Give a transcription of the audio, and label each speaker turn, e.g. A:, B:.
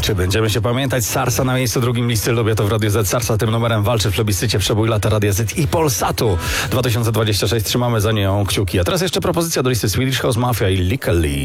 A: Czy będziemy się pamiętać? Sarsa na miejscu drugim listy Lubię to w Radiu Z. Sarsa tym numerem walczy w plebiscycie Przebój lata Radia Z i Polsatu 2026. Trzymamy za nią kciuki. A teraz jeszcze propozycja do listy Swedish House Mafia i Lickali.